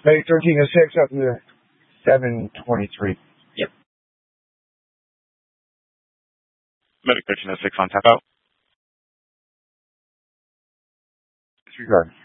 Medic 1306 up to 723. Yep. Medic 1306 on tap out. Disregard.